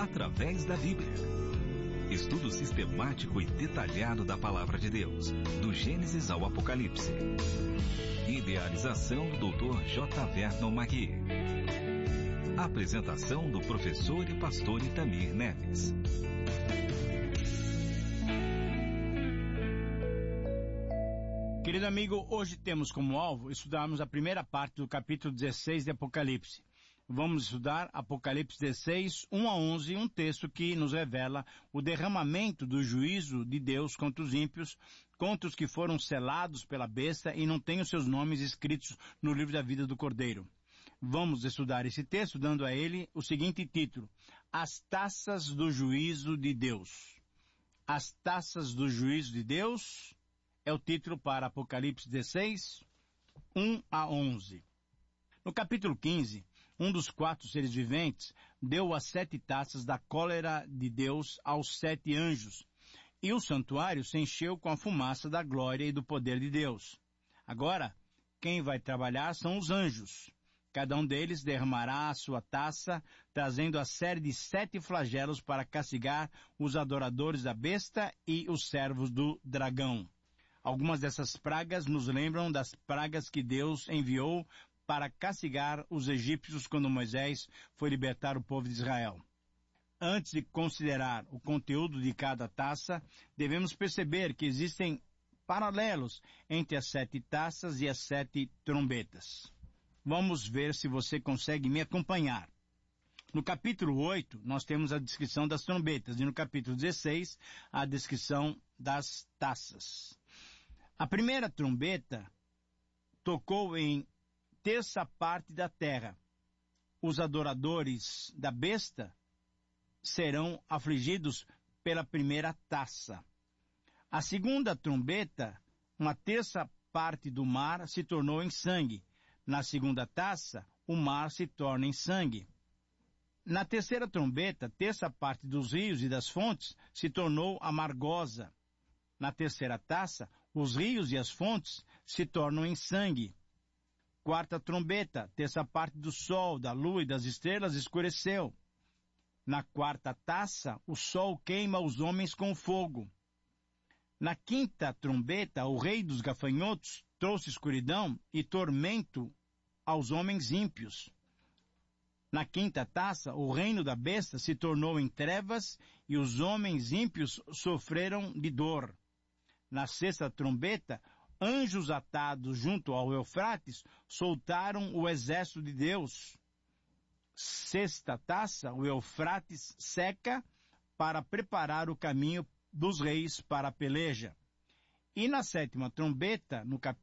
através da Bíblia. Estudo sistemático e detalhado da Palavra de Deus, do Gênesis ao Apocalipse. Idealização do Dr. J. Vernon Magui. Apresentação do professor e pastor Itamir Neves. Querido amigo, hoje temos como alvo estudarmos a primeira parte do capítulo 16 de Apocalipse. Vamos estudar Apocalipse 16, 1 a 11, um texto que nos revela o derramamento do juízo de Deus contra os ímpios, contra os que foram selados pela besta e não têm os seus nomes escritos no livro da vida do Cordeiro. Vamos estudar esse texto dando a ele o seguinte título: As taças do juízo de Deus. As taças do juízo de Deus é o título para Apocalipse 16, 1 a 11. No capítulo 15, um dos 4 seres viventes deu as 7 taças da cólera de Deus aos 7 anjos, e o santuário se encheu com a fumaça da glória e do poder de Deus. Agora, quem vai trabalhar são os anjos. Cada um deles derramará a sua taça, trazendo a série de 7 flagelos para castigar os adoradores da besta e os servos do dragão. Algumas dessas pragas nos lembram das pragas que Deus enviou para castigar os egípcios quando Moisés foi libertar o povo de Israel. Antes de considerar o conteúdo de cada taça, devemos perceber que existem paralelos entre as 7 taças e as 7 trombetas. Vamos ver se você consegue me acompanhar. No capítulo 8, nós temos a descrição das trombetas, e no capítulo 16, a descrição das taças. A primeira trombeta tocou em terça parte da terra. Os adoradores da besta serão afligidos pela primeira taça. A segunda trombeta, uma terça parte do mar se tornou em sangue. Na segunda taça, o mar se torna em sangue. Na terceira trombeta, terça parte dos rios e das fontes se tornou amargosa. Na terceira taça, os rios e as fontes se tornam em sangue. Quarta trombeta, terça parte do sol, da lua e das estrelas escureceu. Na quarta taça, o sol queima os homens com fogo. Na quinta trombeta, o rei dos gafanhotos trouxe escuridão e tormento aos homens ímpios. Na quinta taça, o reino da besta se tornou em trevas e os homens ímpios sofreram de dor. Na sexta trombeta, anjos atados junto ao Eufrates soltaram o exército de Deus. Sexta taça, o Eufrates seca para preparar o caminho dos reis para a peleja. E na sétima trombeta, no capítulo